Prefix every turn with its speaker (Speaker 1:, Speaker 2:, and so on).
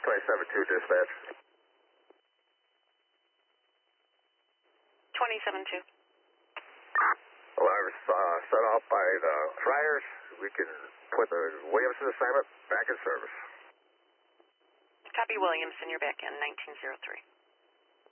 Speaker 1: 27-2 dispatch.
Speaker 2: 27-2.
Speaker 1: Alarms set off by the Friars. We can put the Williamson assignment back in service.
Speaker 2: Copy Williamson, you're back in 1903.